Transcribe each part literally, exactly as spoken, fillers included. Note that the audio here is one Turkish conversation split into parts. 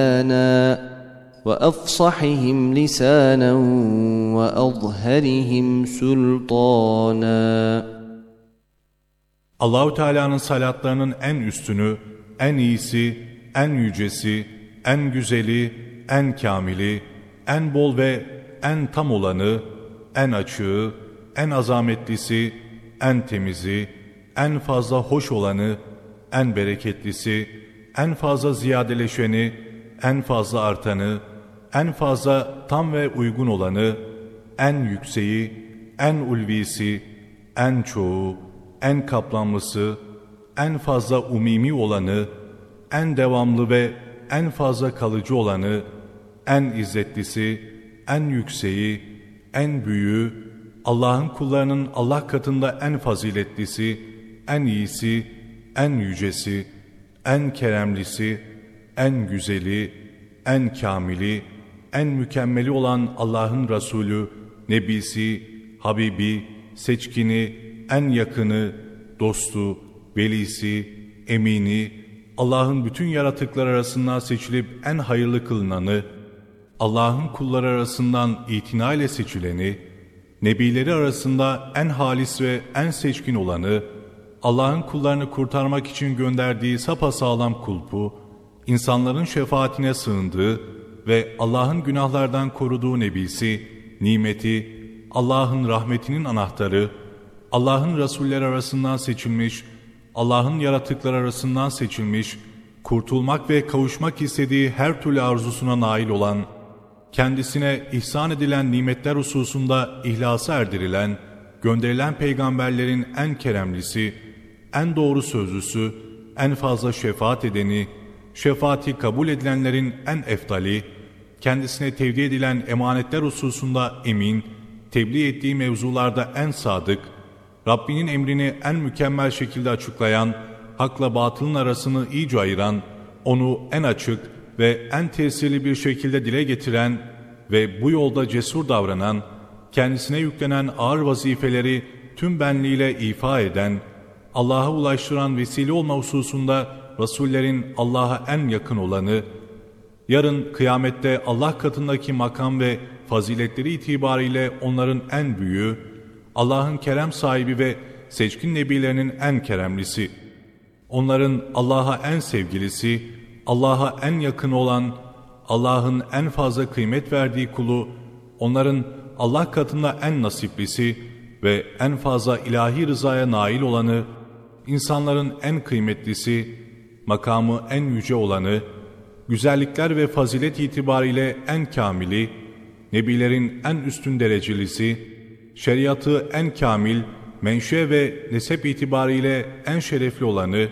وأفصحهم لسانا وأظهرهم سلطانا. Allah-u Teala'nın salatlarının en üstünü, en iyisi, en yücesi, en güzeli, en kamili, en bol ve en tam olanı, en açığı, en azametlisi, en temizi, en fazla hoş olanı, en bereketlisi, en fazla ziyadeleşeni, en fazla artanı, en fazla tam ve uygun olanı, en yükseği, en ulvisi, en çoğu, en kaplanlısı, en fazla umumi olanı, en devamlı ve en fazla kalıcı olanı, en izzetlisi, en yükseği, en büyüğü, Allah'ın kullarının Allah katında en faziletlisi, en iyisi, en yücesi, en keremlisi, en güzeli, en kamili, en mükemmeli olan Allah'ın Resulü, Nebisi, Habibi, seçkini, en yakını, dostu, velisi, emini, Allah'ın bütün yaratıklar arasından seçilip en hayırlı kılınanı, Allah'ın kulları arasından itina ile seçileni, Nebileri arasında en halis ve en seçkin olanı, Allah'ın kullarını kurtarmak için gönderdiği sapasağlam kulpu, insanların şefaatine sığındığı ve Allah'ın günahlardan koruduğu Nebisi, nimeti, Allah'ın rahmetinin anahtarı, Allah'ın Resulleri arasından seçilmiş, Allah'ın yaratıklar arasından seçilmiş, kurtulmak ve kavuşmak istediği her türlü arzusuna nail olan, kendisine ihsan edilen nimetler hususunda ihlasa erdirilen, gönderilen peygamberlerin en keremlisi, en doğru sözlüsü, en fazla şefaat edeni, şefaati kabul edilenlerin en eftali, kendisine tevdi edilen emanetler hususunda emin, tebliğ ettiği mevzularda en sadık, Rabbinin emrini en mükemmel şekilde açıklayan, hakla batılın arasını iyice ayıran, onu en açık ve en tesirli bir şekilde dile getiren ve bu yolda cesur davranan, kendisine yüklenen ağır vazifeleri tüm benliğiyle ifa eden, Allah'a ulaştıran vesile olma hususunda Resullerin Allah'a en yakın olanı, yarın kıyamette Allah katındaki makam ve faziletleri itibariyle onların en büyüğü, Allah'ın kerem sahibi ve seçkin nebilerinin en keremlisi, onların Allah'a en sevgilisi, Allah'a en yakın olan, Allah'ın en fazla kıymet verdiği kulu, onların Allah katında en nasiplisi ve en fazla ilahi rızaya nail olanı, insanların en kıymetlisi, makamı en yüce olanı, güzellikler ve fazilet itibariyle en kamili, nebilerin en üstün derecelisi, şeriatı en kamil, menşe ve nesep itibariyle en şerefli olanı,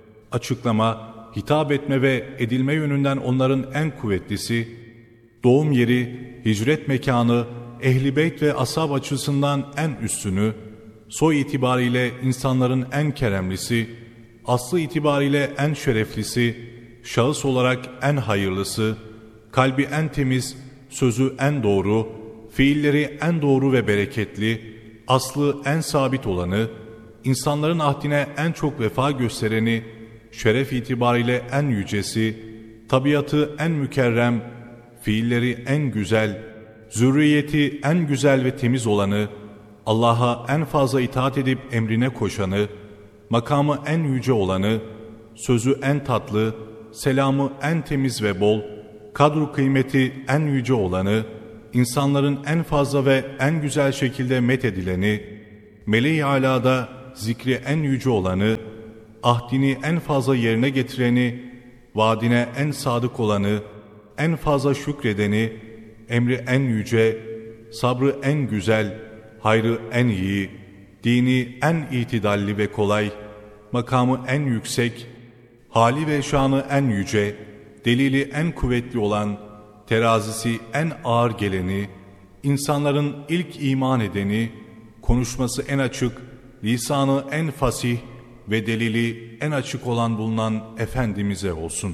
açıklama, hitap etme ve edilme yönünden onların en kuvvetlisi, doğum yeri, hicret mekanı, ehl-i beyt ve ashab açısından en üstünü, soy itibariyle insanların en keremlisi, aslı itibariyle en şereflisi, şahıs olarak en hayırlısı, kalbi en temiz, sözü en doğru, fiilleri en doğru ve bereketli, aslı en sabit olanı, insanların ahdine en çok vefa göstereni, şeref itibariyle en yücesi, tabiatı en mükerrem, fiilleri en güzel, zürriyeti en güzel ve temiz olanı, Allah'a en fazla itaat edip emrine koşanı, makamı en yüce olanı, sözü en tatlı, selamı en temiz ve bol, kadru kıymeti en yüce olanı, insanların en fazla ve en güzel şekilde methedileni, meleği alada zikri en yüce olanı, ahdini en fazla yerine getireni, vaadine en sadık olanı, en fazla şükredeni, emri en yüce, sabrı en güzel, hayrı en iyi, dini en itidalli ve kolay, makamı en yüksek, hali ve şanı en yüce, delili en kuvvetli olan, terazisi en ağır geleni, insanların ilk iman edeni, konuşması en açık, lisanı en fasih ve delili en açık olan bulunan Efendimiz'e olsun.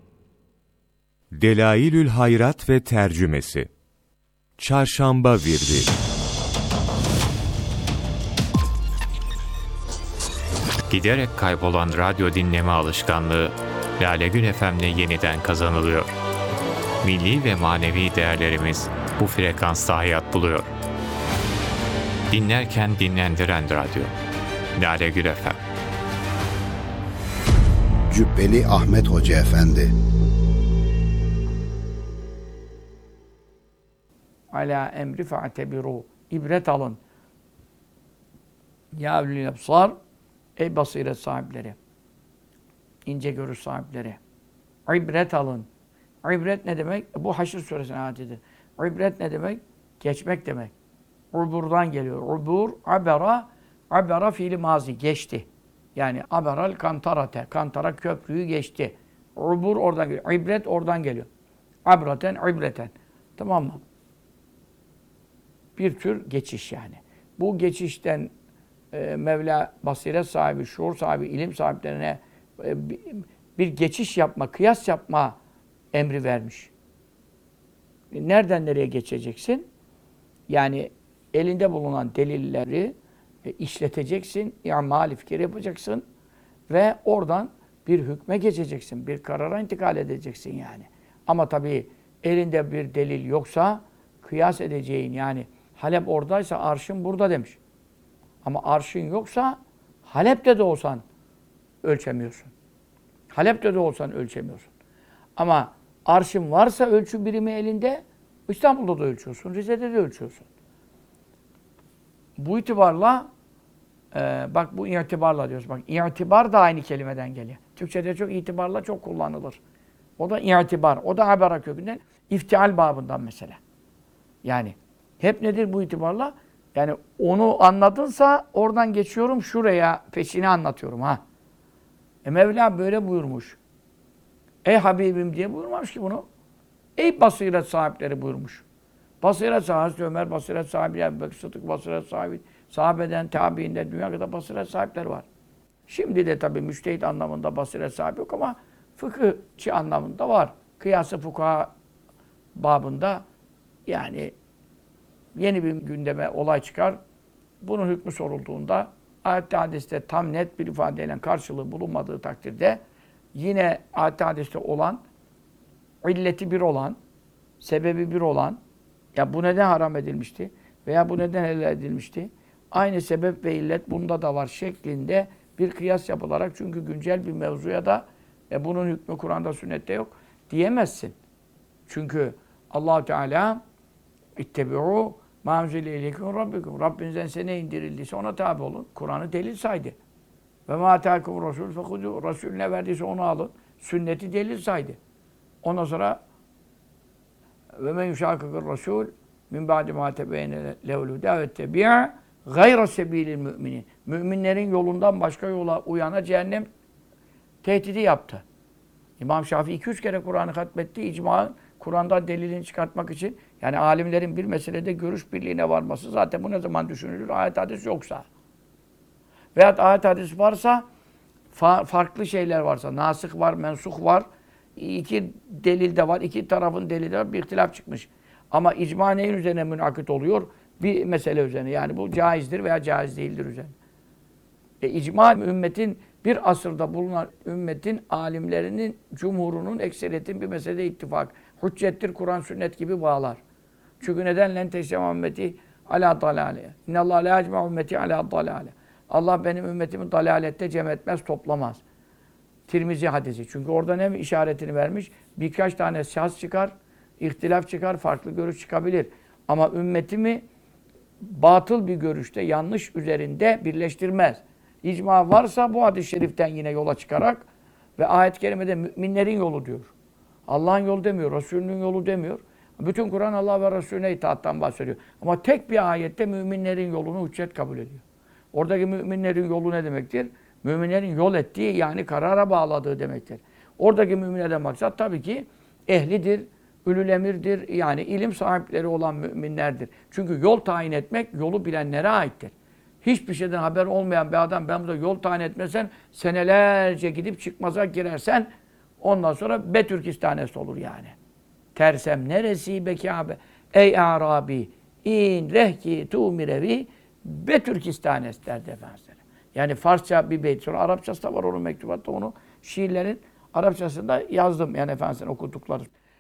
Delailül Hayrat ve Tercümesi Çarşamba Virdi. Giderek kaybolan radyo dinleme alışkanlığı Lale Gül F M'le yeniden kazanılıyor. milli ve manevi değerlerimiz bu frekansta hayat buluyor. Dinlerken dinlendiren radyo. Lale Gül Efem. Cübbeli Ahmet Hoca Efendi. Ala emri fa'tebiru. İbret alın. Ya ulil absar. Ey basiret sahipleri. İnce görüş sahipleri. İbret alın. İbret ne demek? Bu Haşr suresinin ayetidir. İbret ne demek? Geçmek demek. Uburdan geliyor. Ubur, abera, abera fiili mazi, geçti. Yani aberal kantarate, kantara köprüyü geçti. Ubur oradan geliyor. İbret oradan geliyor. Abraten, ibreten. Tamam mı? Bir tür geçiş yani. Bu geçişten e, Mevla basiret sahibi, şuur sahibi, ilim sahiplerine e, bir geçiş yapma, kıyas yapma emri vermiş. Nereden nereye geçeceksin? Yani elinde bulunan delilleri e, işleteceksin, i'mal fikir yapacaksın ve oradan bir hükme geçeceksin, bir karara intikal edeceksin yani. Ama tabii elinde bir delil yoksa kıyas edeceğin yani Halep oradaysa arşın burada demiş. Ama arşın yoksa Halep'te de olsan ölçemiyorsun. Halep'te de olsan ölçemiyorsun. Ama arşın varsa ölçü birimi elinde İstanbul'da da ölçüyorsun, Rize'de de ölçüyorsun. Bu itibarla e, bak bu itibarla diyoruz. Bak itibar da aynı kelimeden geliyor. Türkçe'de çok itibarla çok kullanılır. O da itibar. O da habera kökünden iftial babından mesela. Yani hep nedir bu itibarla? Yani onu anladınsa oradan geçiyorum şuraya peşini anlatıyorum ha. E Mevla böyle buyurmuş. Ey Habibim diye buyurmamış ki bunu. Ey basiret sahipleri buyurmuş. Basiret sahibi, Hazreti Ömer basiret sahibi, Ebu Bekir Sıddık basiret sahibi, sahabeden, tabiinden, dünya kadar basiret sahipleri var. Şimdi de tabii müçtehit anlamında basiret sahibi yok ama fıkıhçı anlamında var. Kıyas-ı fukaha babında yani yeni bir gündeme olay çıkar. Bunun hükmü sorulduğunda ayet-i hadiste tam net bir ifadeyle karşılığı bulunmadığı takdirde yine ayet-i hadiste olan, illeti bir olan, sebebi bir olan, ya bu neden haram edilmişti veya bu neden helal edilmişti? Aynı sebep ve illet bunda da var şeklinde bir kıyas yapılarak çünkü güncel bir mevzuya da e, bunun hükmü Kur'an'da, sünnette yok diyemezsin. Çünkü Allah Teala İttebi'u mâ unzile ileykum rabbikum. Rabbinizden size ne indirildiyse ona tabi olun. Kur'an'ı delil saydı. Ve mâ atâkum rasûl fekudû. Resul ne verdiyse onu alın. Sünneti delil saydı. Ondan sonra ve men yuşâkıkır rasûl min ba'di mâ tebeyyene lehul hudâ ve tebi'a gayra sebîlil müminin. Müminlerin yolundan başka yola uyana cehennem tehdidi yaptı. İmam Şafii iki üç kere Kur'an'ı hatmetti. İcma Kur'an'dan delilini çıkartmak için yani alimlerin bir meselede görüş birliğine varması zaten bu ne zaman düşünülür? Ayet hadis yoksa. Veyahut ayet hadis varsa fa farklı şeyler varsa, nasıh var, mensuh var. İki delil de var, iki tarafın delili de var, bir ihtilaf çıkmış. Ama icma neyin üzerine münakit oluyor? Bir mesele üzerine. Yani bu caizdir veya caiz değildir üzerine. E, icma ümmetin bir asırda bulunan ümmetin alimlerinin, cumhurunun, ekseriyetin bir meselede ittifak. Hüccettir, Kur'an, sünnet gibi bağlar. Çünkü neden? Len teşema ümmeti ala dalale. İnnallâhe la ecma ümmeti ala dalale. Allah benim ümmetimi dalalette cem etmez, toplamaz. Tirmizi hadisi. Çünkü orada ne işaretini vermiş? Birkaç tane şahs çıkar, ihtilaf çıkar, farklı görüş çıkabilir. Ama ümmetimi batıl bir görüşte, yanlış üzerinde birleştirmez. İcma varsa bu hadis-i şeriften yine yola çıkarak ve ayet-i kerimede müminlerin yolu diyor. Allah'ın yolu demiyor, Resulünün yolu demiyor. Bütün Kur'an Allah ve Resulüne itaattan bahsediyor. Ama tek bir ayette müminlerin yolunu hüccet kabul ediyor. Oradaki müminlerin yolu ne demektir? Müminlerin yol ettiği yani karara bağladığı demektir. Oradaki müminlerden maksat tabii ki ehlidir, ülül emirdir, yani ilim sahipleri olan müminlerdir. Çünkü yol tayin etmek yolu bilenlere aittir. Hiçbir şeyden haber olmayan bir adam ben burada yol tayin etmesen senelerce gidip çıkmaza girersen ondan sonra Betürkistanesi olur yani. Tersem neresi be Kâbe? Ey Arabi in rehki tu mirevi Betürkistanes derdi Efendimiz. Yani Farsça bir beyt. Sonra Arapçası da var onun mektubatta onu. Şiirlerin Arapçasında yazdım yani Efendimiz'in okudukları.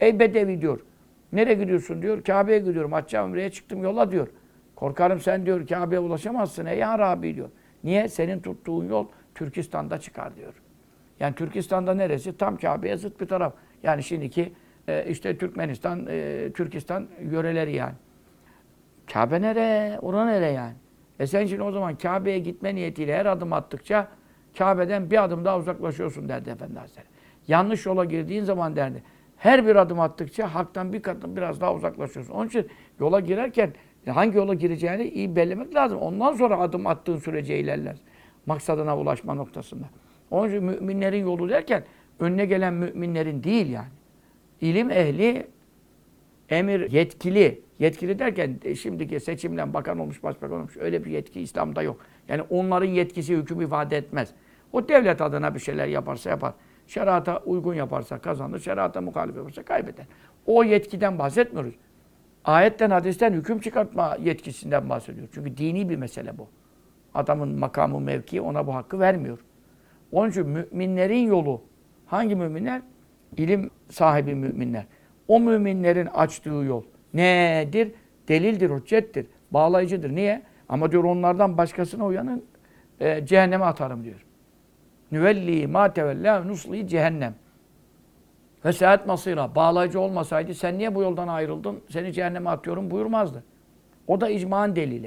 Ey Bedevi diyor. Nereye gidiyorsun diyor. Kabe'ye gidiyorum. Hacca ömreye çıktım yola diyor. Korkarım sen diyor Kabe'ye ulaşamazsın ey Arabi diyor. Niye? Senin tuttuğun yol Türkistan'da çıkar diyor. Yani Türkistan'da neresi? Tam Kabe'ye zıt bir taraf. Yani şimdiki e, işte Türkmenistan, e, Türkistan yöreleri yani. Kabe nere? Orası nere yani? E sen şimdi o zaman Kabe'ye gitme niyetiyle her adım attıkça Kabe'den bir adım daha uzaklaşıyorsun derdi Efendi Hazretleri. Yanlış yola girdiğin zaman derdi. Her bir adım attıkça haktan bir adım biraz daha uzaklaşıyorsun. Onun için yola girerken hangi yola gireceğini iyi belirlemek lazım. Ondan sonra adım attığın sürece ilerler. Maksadına ulaşma noktasında. Onun için müminlerin yolu derken önüne gelen müminlerin değil yani. İlim ehli, emir yetkili. Yetkili derken şimdiki seçimle bakan olmuş, başbakan olmuş. Öyle bir yetki İslam'da yok. Yani onların yetkisi hüküm ifade etmez. O devlet adına bir şeyler yaparsa yapar. Şerata uygun yaparsa kazanır, şerata muhalif yaparsa kaybeder. O yetkiden bahsetmiyoruz. Ayetten, hadisten hüküm çıkartma yetkisinden bahsediyor. Çünkü dini bir mesele bu. Adamın makamı, mevkii ona bu hakkı vermiyor. Onun için müminlerin yolu, hangi müminler? İlim sahibi müminler. O müminlerin açtığı yol nedir? Delildir, hüccettir, bağlayıcıdır. Niye? Ama diyor onlardan başkasına uyanın, e, cehenneme atarım diyor. Nüvelli ma tevella nusli cehennem. Ve seyahat masıyla bağlayıcı olmasaydı sen niye bu yoldan ayrıldın? Seni cehenneme atıyorum buyurmazdı. O da icma'nın delili.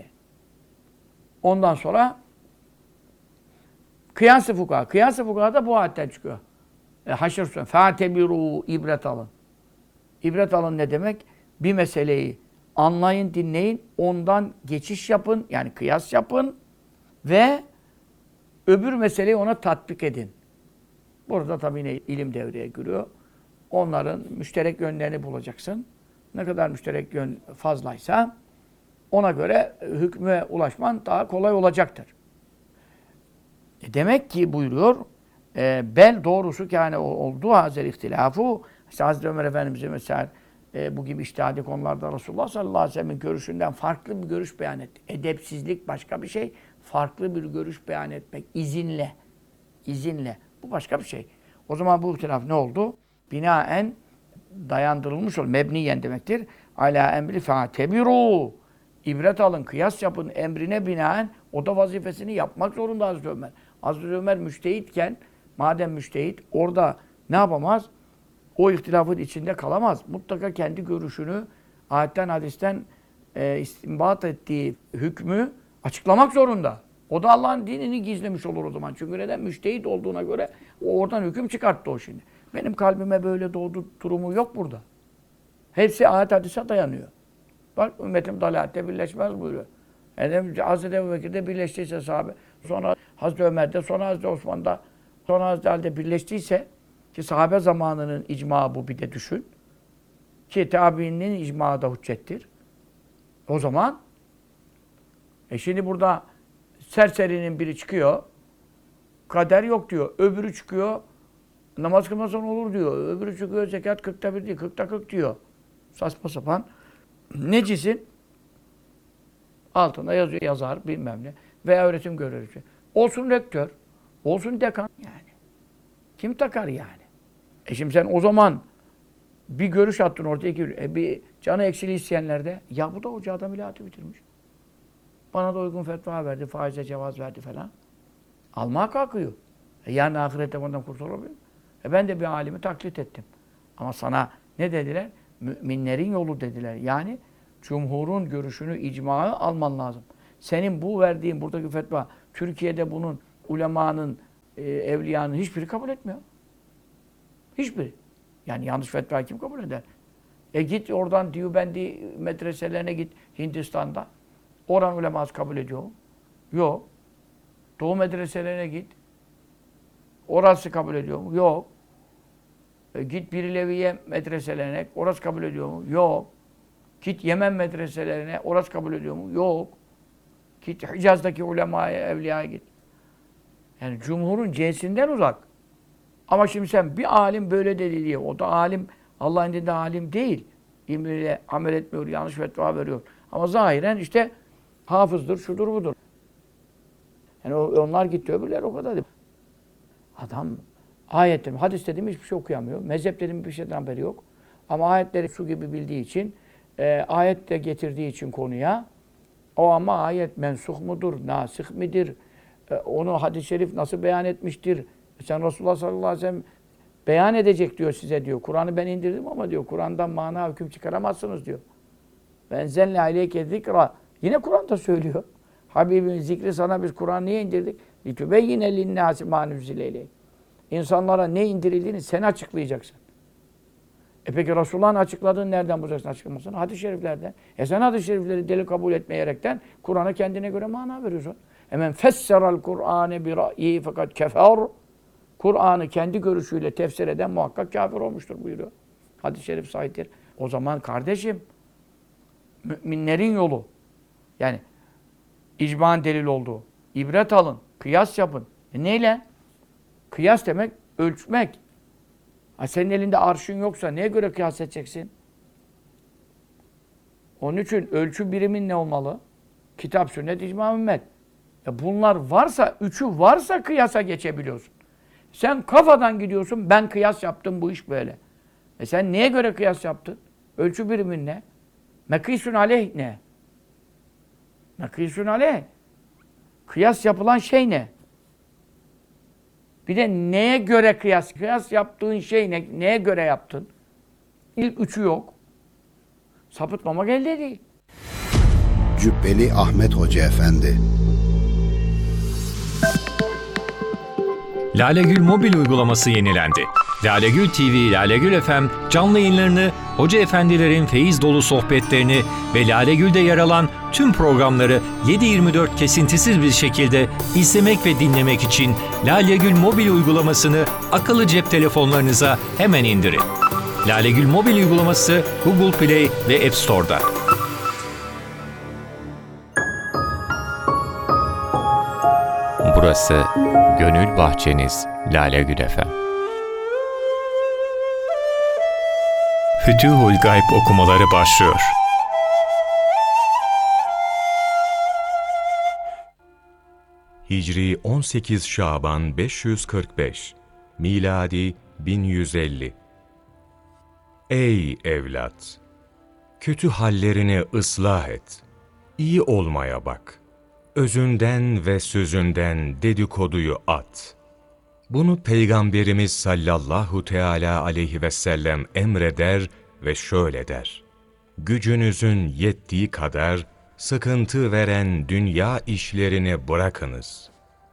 Ondan sonra kıyas-ı fukaha. Kıyas-ı fukaha da bu ayetten çıkıyor. E, Haşr Suresi. Fâtebiru ibret alın. İbret alın ne demek? Bir meseleyi anlayın, dinleyin, ondan geçiş yapın, yani kıyas yapın ve öbür meseleyi ona tatbik edin. Burada tabii yine ilim devreye giriyor. Onların müşterek yönlerini bulacaksın. Ne kadar müşterek yön fazlaysa ona göre hükme ulaşman daha kolay olacaktır. E demek ki buyuruyor, e, bel doğrusu ki yani olduğu hazer ihtilafı, işte Hazreti Ömer Efendimiz'e mesela e, bu gibi içtihadi konularda Resulullah sallallahu aleyhi ve sellem'in görüşünden farklı bir görüş beyan etti. Edepsizlik başka bir şey, farklı bir görüş beyan etmek izinle, izinle. Bu başka bir şey. O zaman bu ihtilaf ne oldu? Binaen dayandırılmış oldu. Mebniyen demektir. Ala emri fa'tebiru. İbret alın, kıyas yapın emrine binaen o da vazifesini yapmak zorunda Hazreti Ömer. Hazreti Ömer müştehitken, madem müştehit, orada ne yapamaz? O ihtilafın içinde kalamaz. Mutlaka kendi görüşünü, ayetten, hadisten e, istinbat ettiği hükmü açıklamak zorunda. O da Allah'ın dinini gizlemiş olur o zaman. Çünkü neden? Müştehit olduğuna göre o oradan hüküm çıkarttı o şimdi. Benim kalbime böyle doğdu durumu yok burada. Hepsi ayet hadise dayanıyor. Bak ümmetim dalalatte birleşmez buyuruyor. Yani Hazreti Ebubekir'de birleştiyse sahabe, sonra Hazreti Ömer'de, sonra Hazreti Osman'da, sonra Hazreti Ali'de birleştiyse ki sahabe zamanının icma bu bir de düşün. Ki tabiinin icma da hüccettir. O zaman e şimdi burada serserinin biri çıkıyor, kader yok diyor. Öbürü çıkıyor, namaz kılmasan olur diyor. Öbürü çıkıyor, zekat kırkta bir değil, kırkta kırk diyor. Saçma sapan. Necisin? Altında yazıyor, yazar bilmem ne. Veya öğretim görevlisi. Olsun rektör, olsun dekan yani. Kim takar yani? E şimdi sen o zaman bir görüş attın ortaya ki e bir canı eksili isteyenlerde ya bu da hoca adam ilahati bitirmiş. Bana da uygun fetva verdi, faize cevaz verdi falan. Almaya kalkıyor. E yani ahirette bundan kurtulabilir. E ben de bir alimi taklit ettim. Ama sana ne dediler? Müminlerin yolu dediler. Yani cumhurun görüşünü, icmaı alman lazım. Senin bu verdiğin buradaki fetva, Türkiye'de bunun ulemanın, e, evliyanın hiçbiri kabul etmiyor. Hiçbiri. Yani yanlış fetva kim kabul eder? E git oradan Diyubendi medreselerine git Hindistan'da. Oran uleması kabul ediyor mu? Yok. Doğu medreselerine git. Orası kabul ediyor mu? Yok. E git Bir Leviye medreselerine, orası kabul ediyor mu? Yok. Git Yemen medreselerine, orası kabul ediyor mu? Yok. Git Hicaz'daki ulemaya, evliyaya git. Yani cumhurun cinsinden uzak. Ama şimdi sen bir alim böyle dedi diye, o da alim, Allah'ın dininde alim değil. İlmiyle amel etmiyor, yanlış fetva veriyor. Ama zahiren işte hafızdır, şudur budur. Yani onlar gitti, öbürler o kadar değil. Adam ayet dedim, hadis dedim hiçbir şey okuyamıyor. Mezhep dedim bir şeyden haberi yok. Ama ayetleri su gibi bildiği için, e, ayet de getirdiği için konuya, o ama ayet mensuh mudur, nasih midir, e, onu hadis-i şerif nasıl beyan etmiştir, sen Resulullah sallallahu aleyhi ve sellem beyan edecek diyor size diyor. Kur'an'ı ben indirdim ama diyor, Kur'an'dan mana hüküm çıkaramazsınız diyor. Benzenle aleyke zikra. Yine Kur'an'da söylüyor. Habibim zikri sana biz Kur'an'ı niye indirdik? Litübeyyine linnâsi mâ nüzzile ileyh. İnsanlara ne indirildiğini sen açıklayacaksın. E peki Resulullah'ın açıkladığını nereden bulacaksın açıklamasını? Hadis-i şeriflerden. E sen hadis-i şerifleri deli kabul etmeyerekten Kur'an'a kendine göre mana veriyorsun. Hemen fesseral Kur'ane bir ra'yi fakat kefer. Kur'an'ı kendi görüşüyle tefsir eden muhakkak kafir olmuştur buyuruyor. Hadis-i şerif sahiptir. O zaman kardeşim, müminlerin yolu, yani icma'nın delil olduğu, ibret alın, kıyas yapın. E neyle? Kıyas demek, ölçmek. Ha senin elinde arşın yoksa neye göre kıyas edeceksin? Onun için ölçü birimin ne olmalı? Kitap, sünnet, icma, ümmet. E bunlar varsa, üçü varsa kıyasa geçebiliyorsun. Sen kafadan gidiyorsun, ben kıyas yaptım, bu iş böyle. E sen neye göre kıyas yaptın? Ölçü birimin ne? Mekîsün aleyh ne? Mekîsün aleyh. Kıyas yapılan şey ne? Bir de neye göre kıyas? Kıyas yaptığın şey ne? Neye göre yaptın? İlk üçü yok. Sapıtmamak elde değil. Cübbeli Ahmet Hoca Efendi. Lalegül mobil uygulaması yenilendi. Lalegül T V, Lalegül F M canlı yayınlarını, hoca efendilerin feyiz dolu sohbetlerini ve Lalegül'de yer alan tüm programları yedi yirmi dört kesintisiz bir şekilde izlemek ve dinlemek için Lalegül mobil uygulamasını akıllı cep telefonlarınıza hemen indirin. Lalegül mobil uygulaması Google Play ve App Store'da. Burası Gönül Bahçeniz Lalegül F M. Fütuhul Gayb okumaları başlıyor. Hicri on sekiz Şaban beş yüz kırk beş, miladi bin yüz elli. Ey evlat! Kötü hallerini ıslah et. İyi olmaya bak. Özünden ve sözünden dedikoduyu at. Bunu Peygamberimiz sallallahu teala aleyhi ve sellem emreder ve şöyle der: gücünüzün yettiği kadar sıkıntı veren dünya işlerini bırakınız.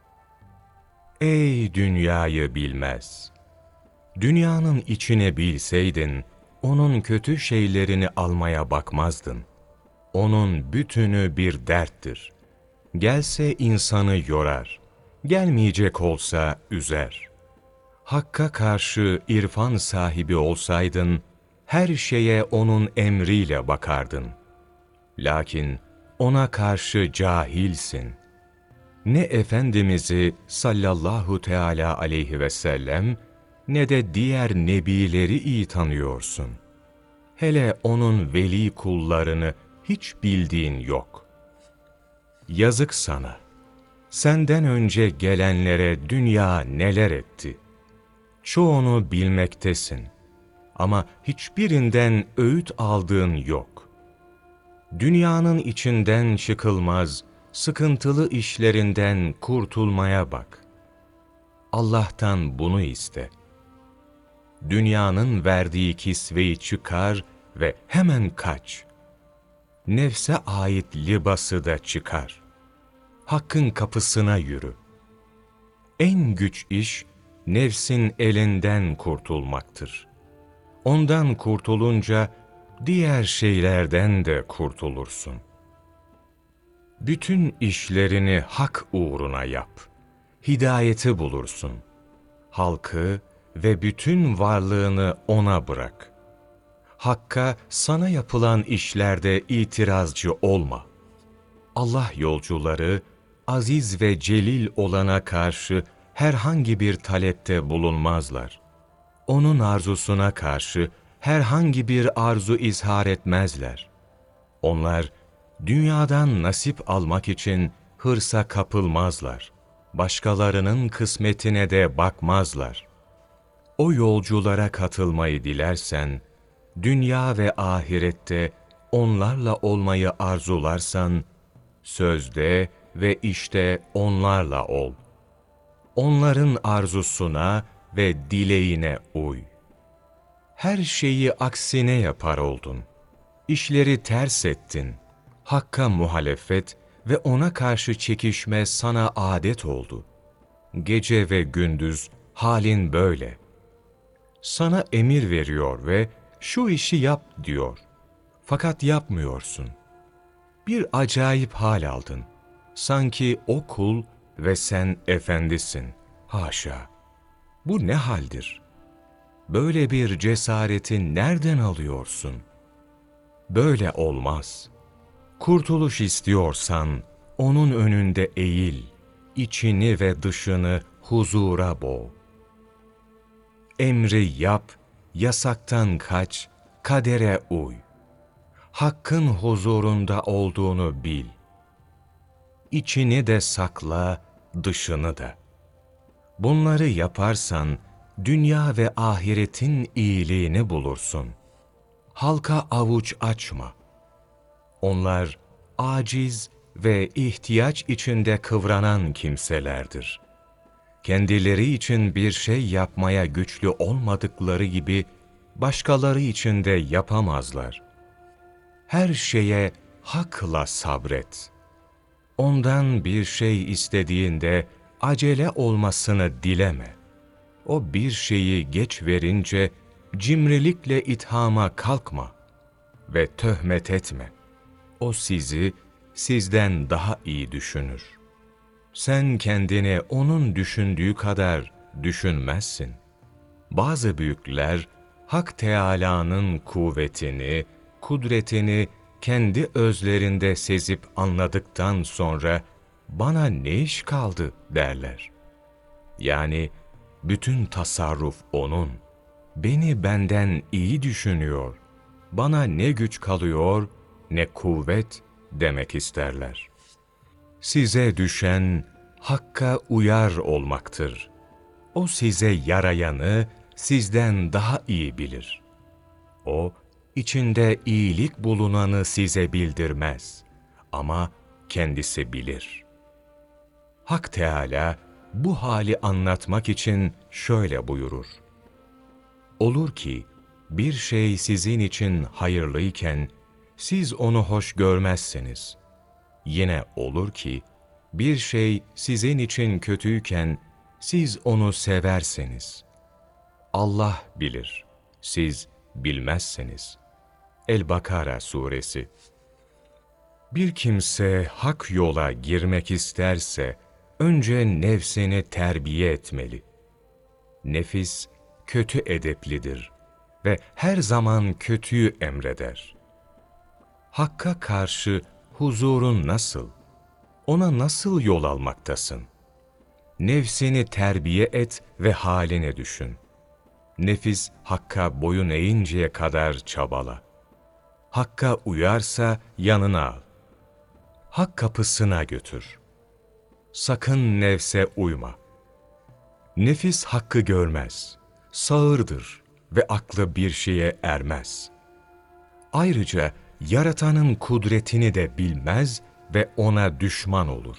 Ey dünyayı bilmez! Dünyanın içine bilseydin, onun kötü şeylerini almaya bakmazdın. Onun bütünü bir derttir. Gelse insanı yorar, gelmeyecek olsa üzer. Hakka karşı irfan sahibi olsaydın, her şeye onun emriyle bakardın. Lakin ona karşı cahilsin. Ne Efendimiz'i sallallahu teala aleyhi ve sellem, ne de diğer nebileri iyi tanıyorsun. Hele onun veli kullarını hiç bildiğin yok. Yazık sana! Senden önce gelenlere dünya neler etti? Çoğunu bilmektesin. Ama hiçbirinden öğüt aldığın yok. Dünyanın içinden çıkılmaz, sıkıntılı işlerinden kurtulmaya bak. Allah'tan bunu iste. Dünyanın verdiği kisveyi çıkar ve hemen kaç. Nefse ait libası da çıkar. Hakkın kapısına yürü. En güç iş, nefsin elinden kurtulmaktır. Ondan kurtulunca, diğer şeylerden de kurtulursun. Bütün işlerini hak uğruna yap. Hidayeti bulursun. Halkı ve bütün varlığını ona bırak. Hakka sana yapılan işlerde itirazcı olma. Allah yolcuları, aziz ve celil olana karşı herhangi bir talepte bulunmazlar. Onun arzusuna karşı herhangi bir arzu izhar etmezler. Onlar, dünyadan nasip almak için hırsa kapılmazlar. Başkalarının kısmetine de bakmazlar. O yolculara katılmayı dilersen, dünya ve ahirette onlarla olmayı arzularsan, sözde ve işte onlarla ol. Onların arzusuna ve dileğine uy. Her şeyi aksine yapar oldun. İşleri ters ettin. Hakka muhalefet ve ona karşı çekişme sana adet oldu. Gece ve gündüz halin böyle. Sana emir veriyor ve şu işi yap diyor. Fakat yapmıyorsun. Bir acayip hal aldın. Sanki o kul ve sen efendisin. Haşa! Bu ne haldir? Böyle bir cesareti nereden alıyorsun? Böyle olmaz. Kurtuluş istiyorsan onun önünde eğil, içini ve dışını huzura boğ. Emri yap, yasaktan kaç, kadere uy. Hakkın huzurunda olduğunu bil. İçini de sakla, dışını da. Bunları yaparsan, dünya ve ahiretin iyiliğini bulursun. Halka avuç açma. Onlar aciz ve ihtiyaç içinde kıvranan kimselerdir. Kendileri için bir şey yapmaya güçlü olmadıkları gibi, başkaları için de yapamazlar. Her şeye hakla sabret. Ondan bir şey istediğinde acele olmasını dileme. O bir şeyi geç verince cimrilikle ithama kalkma ve töhmet etme. O sizi sizden daha iyi düşünür. Sen kendini onun düşündüğü kadar düşünmezsin. Bazı büyükler Hak Teâlâ'nın kuvvetini, kudretini kendi özlerinde sezip anladıktan sonra bana ne iş kaldı derler. Yani bütün tasarruf O'nun, beni benden iyi düşünüyor, bana ne güç kalıyor ne kuvvet demek isterler. Size düşen Hakk'a uyar olmaktır. O size yarayanı sizden daha iyi bilir. O, içinde iyilik bulunanı size bildirmez ama kendisi bilir. Hak Teâlâ bu hali anlatmak için şöyle buyurur. Olur ki bir şey sizin için hayırlıyken siz onu hoş görmezseniz, yine olur ki bir şey sizin için kötüyken siz onu severseniz. Allah bilir, siz bilmezseniz. El-Bakara Suresi. Bir kimse hak yola girmek isterse, önce nefsini terbiye etmeli. Nefis, kötü edeplidir ve her zaman kötüyü emreder. Hakka karşı huzurun nasıl? Ona nasıl yol almaktasın? Nefsini terbiye et ve haline düşün. Nefis, Hakk'a boyun eğinceye kadar çabala. Hakk'a uyarsa yanına al. Hak kapısına götür. Sakın nefse uyma. Nefis hakkı görmez, sağırdır ve aklı bir şeye ermez. Ayrıca yaratanın kudretini de bilmez ve ona düşman olur.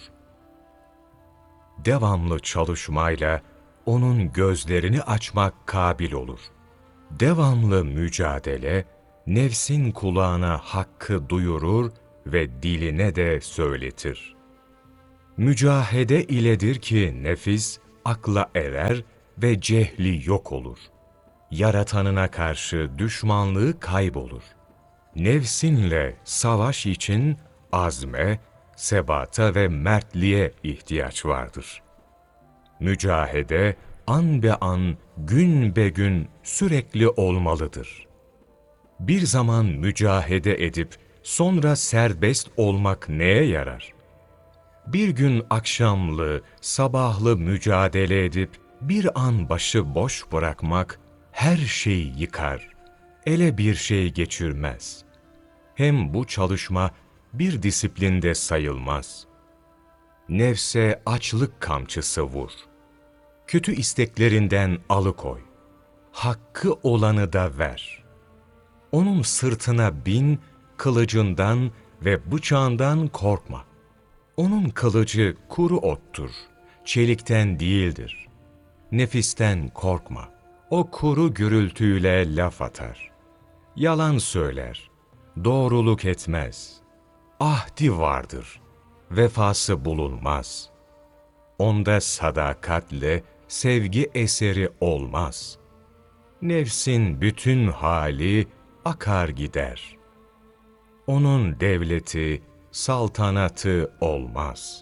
Devamlı çalışmayla onun gözlerini açmak kabil olur. Devamlı mücadele, nefsin kulağına hakkı duyurur ve diline de söyletir. Mücahede iledir ki nefis akla erer ve cehli yok olur. Yaratanına karşı düşmanlığı kaybolur. Nefsinle savaş için azme, sebata ve mertliğe ihtiyaç vardır. Mücahede an be an, gün be gün sürekli olmalıdır. Bir zaman mücahede edip sonra serbest olmak neye yarar? Bir gün akşamlı, sabahlı mücadele edip bir an başı boş bırakmak her şeyi yıkar, ele bir şey geçirmez. Hem bu çalışma bir disiplinde sayılmaz. Nefse açlık kamçısı vur. Kötü isteklerinden alıkoy. Hakkı olanı da ver. Onun sırtına bin, kılıcından ve bıçağından korkma. Onun kılıcı kuru ottur, çelikten değildir. Nefisten korkma. O kuru gürültüyle laf atar. Yalan söyler, doğruluk etmez. Ahdi vardır, vefası bulunmaz. Onda sadakatle sevgi eseri olmaz. Nefsin bütün hali akar gider. Onun devleti, saltanatı olmaz.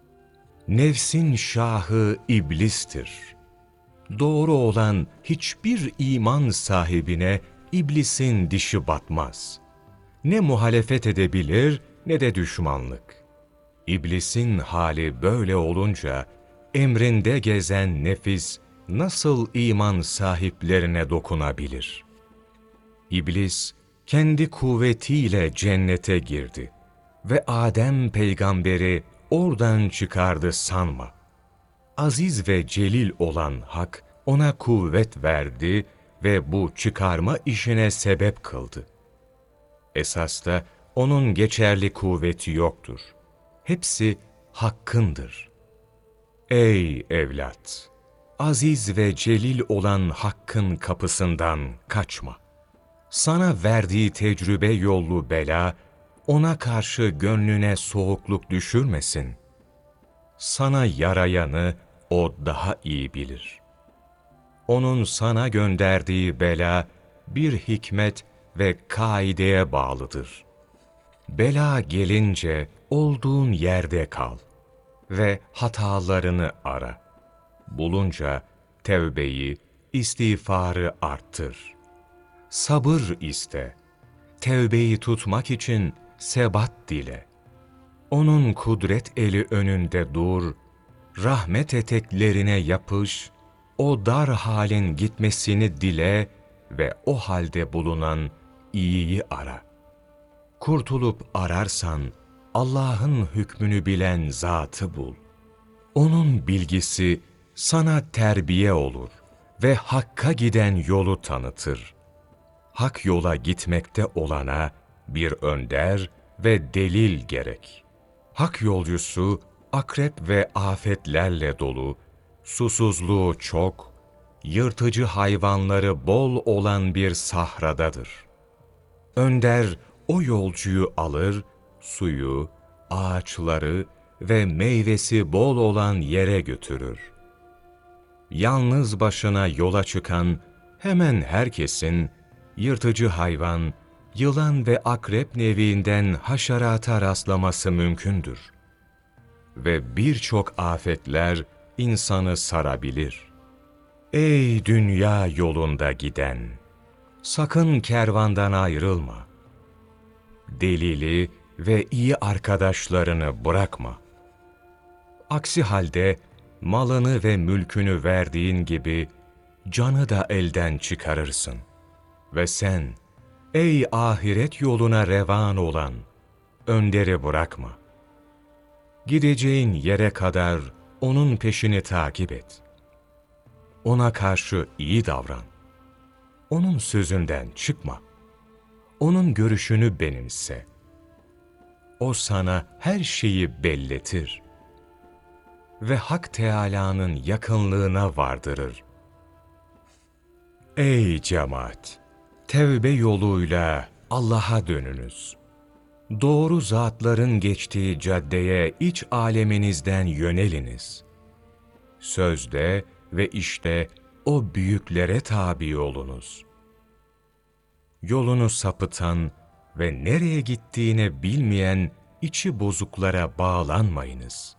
Nefsin şahı iblistir. Doğru olan hiçbir iman sahibine iblisin dişi batmaz. Ne muhalefet edebilir ne de düşmanlık. İblisin hali böyle olunca emrinde gezen nefis nasıl iman sahiplerine dokunabilir? İblis kendi kuvvetiyle cennete girdi ve Adem peygamberi oradan çıkardı sanma. Aziz ve celil olan Hak ona kuvvet verdi ve bu çıkarma işine sebep kıldı. Esas da onun geçerli kuvveti yoktur. Hepsi Hakk'ındır. Ey evlat! Aziz ve celil olan Hakk'ın kapısından kaçma. Sana verdiği tecrübe yollu bela, ona karşı gönlüne soğukluk düşürmesin. Sana yarayanı o daha iyi bilir. Onun sana gönderdiği bela, bir hikmet ve kaideye bağlıdır. Bela gelince olduğun yerde kal ve hatalarını ara. Bulunca tevbeyi, istiğfarı arttır. Sabır iste. Tevbeyi tutmak için sebat dile. Onun kudret eli önünde dur, rahmet eteklerine yapış, o dar halin gitmesini dile ve o halde bulunan iyiyi ara. Kurtulup ararsan Allah'ın hükmünü bilen zatı bul. Onun bilgisi sana terbiye olur ve Hakk'a giden yolu tanıtır. Hak yola gitmekte olana bir önder ve delil gerek. Hak yolcusu akrep ve afetlerle dolu, susuzluğu çok, yırtıcı hayvanları bol olan bir sahradadır. Önder o yolcuyu alır, suyu, ağaçları ve meyvesi bol olan yere götürür. Yalnız başına yola çıkan hemen herkesin yırtıcı hayvan, yılan ve akrep neviinden haşerata rastlaması mümkündür. Ve birçok afetler insanı sarabilir. Ey dünya yolunda giden! Sakın kervandan ayrılma. Delili ve iyi arkadaşlarını bırakma. Aksi halde malını ve mülkünü verdiğin gibi canı da elden çıkarırsın. Ve sen, ey ahiret yoluna revan olan, önderi bırakma. Gideceğin yere kadar onun peşini takip et. Ona karşı iyi davran. Onun sözünden çıkma. Onun görüşünü benimse. O sana her şeyi belletir. Ve Hak Teâlâ'nın yakınlığına vardırır. Ey cemaat! Tevbe yoluyla Allah'a dönünüz. Doğru zatların geçtiği caddeye iç aleminizden yöneliniz. Sözde ve işte o büyüklere tabi olunuz. Yolunu sapıtan ve nereye gittiğini bilmeyen içi bozuklara bağlanmayınız.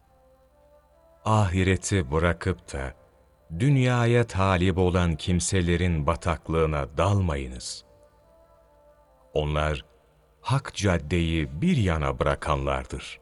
Ahireti bırakıp da dünyaya talip olan kimselerin bataklığına dalmayınız. Onlar hak caddeyi bir yana bırakanlardır.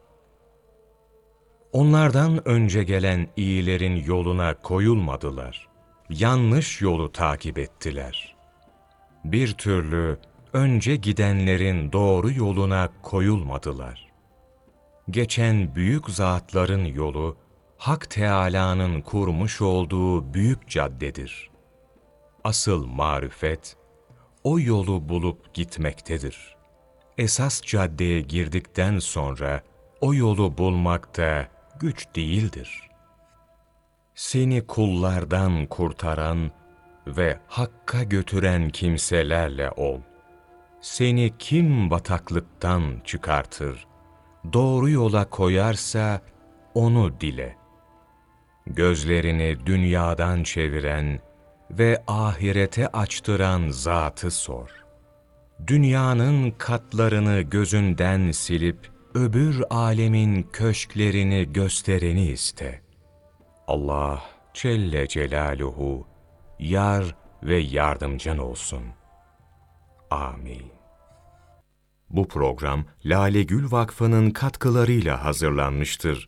Onlardan önce gelen iyilerin yoluna koyulmadılar. Yanlış yolu takip ettiler. Bir türlü önce gidenlerin doğru yoluna koyulmadılar. Geçen büyük zatların yolu, Hak Teâlâ'nın kurmuş olduğu büyük caddedir. Asıl marifet, o yolu bulup gitmektedir. Esas caddeye girdikten sonra o yolu bulmakta güç değildir. Seni kullardan kurtaran ve hakka götüren kimselerle ol. Seni kim bataklıktan çıkartır, doğru yola koyarsa onu dile. Gözlerini dünyadan çeviren ve ahirete açtıran zatı sor. Dünyanın katlarını gözünden silip öbür alemin köşklerini göstereni iste. Allah Celle Celaluhu yar ve yardımcın olsun. Amin. Bu program Lale Gül Vakfı'nın katkılarıyla hazırlanmıştır.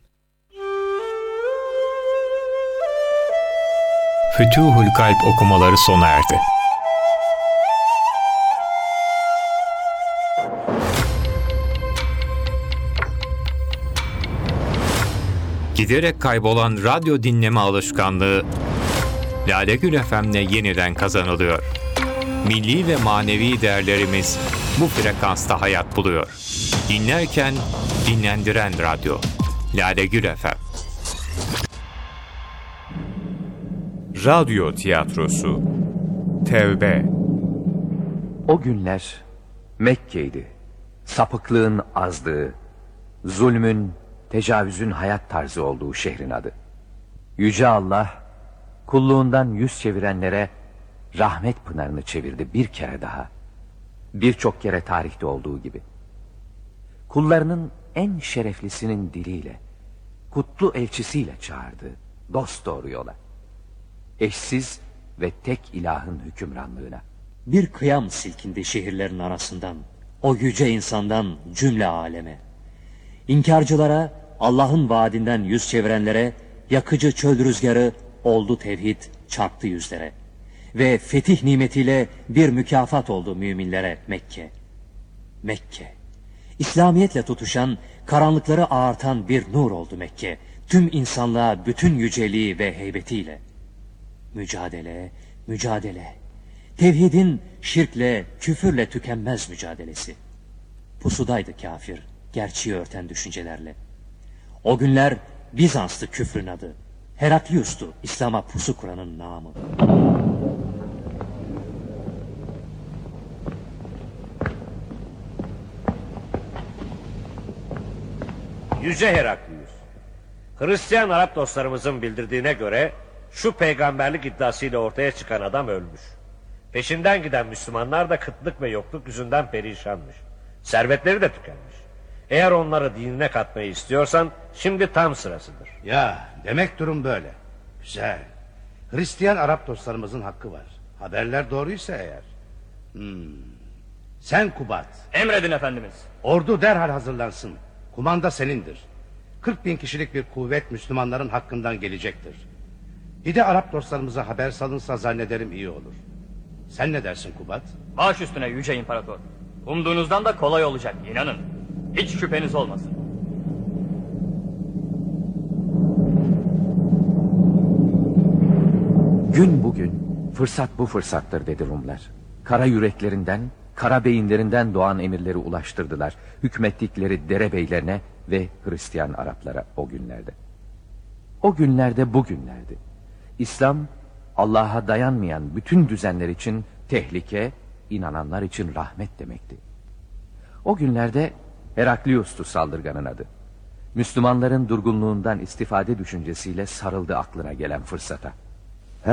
Fütuhul Kalp okumaları sona erdi. Giderek kaybolan radyo dinleme alışkanlığı Lale Gül F M'le yeniden kazanılıyor. Milli ve manevi değerlerimiz bu frekansta hayat buluyor. Dinlerken dinlendiren radyo. Lale Gül F M. Radyo tiyatrosu Tevbe. O günler Mekke'ydi. Sapıklığın azdığı, zulmün, tecavüzün hayat tarzı olduğu şehrin adı. Yüce Allah, kulluğundan yüz çevirenlere rahmet pınarını çevirdi bir kere daha. Birçok kere tarihte olduğu gibi. Kullarının en şereflisinin diliyle, kutlu elçisiyle çağırdı dosdoğru yola. Eşsiz ve tek ilahın hükümranlığına. Bir kıyam silkindi şehirlerin arasından, o yüce insandan cümle aleme. İnkarcılara, Allah'ın vaadinden yüz çevirenlere, yakıcı çöl rüzgarı oldu tevhid, çarptı yüzlere. Ve fetih nimetiyle bir mükafat oldu müminlere Mekke. Mekke, İslamiyetle tutuşan, karanlıkları ağartan bir nur oldu Mekke. Tüm insanlığa bütün yüceliği ve heybetiyle. Mücadele, mücadele. Tevhidin şirkle, küfürle tükenmez mücadelesi. Pusudaydı kafir, gerçeği örten düşüncelerle. O günler Bizans'tı küfrün adı. Heraklius'tu İslam'a pusu kuranın namı. Yüce Heraklius, Hristiyan Arap dostlarımızın bildirdiğine göre şu peygamberlik iddiasıyla ortaya çıkan adam ölmüş. Peşinden giden Müslümanlar da kıtlık ve yokluk yüzünden perişanmış. Servetleri de tükenmiş. Eğer onları dinine katmayı istiyorsan şimdi tam sırasıdır. Ya demek durum böyle. Güzel. Hristiyan Arap dostlarımızın hakkı var. Haberler doğruysa eğer. Hmm. Sen Kubat. Emredin efendimiz. Ordu derhal hazırlansın. Kumanda senindir. kırk bin kişilik bir kuvvet Müslümanların hakkından gelecektir. Bir de Arap dostlarımıza haber salınsa zannederim iyi olur. Sen ne dersin Kubat? Baş üstüne yüce imparator. Umduğunuzdan da kolay olacak, inanın. Hiç şüpheniz olmasın. Gün bugün, fırsat bu fırsattır dedi Rumlar. Kara yüreklerinden, kara beyinlerinden doğan emirleri ulaştırdılar hükmettikleri derebeylerine ve Hristiyan Araplara o günlerde. O günlerde bugünlerdi. İslam, Allah'a dayanmayan bütün düzenler için tehlike, inananlar için rahmet demekti. O günlerde Heraklius'tu saldırganın adı. Müslümanların durgunluğundan istifade düşüncesiyle sarıldı aklına gelen fırsata.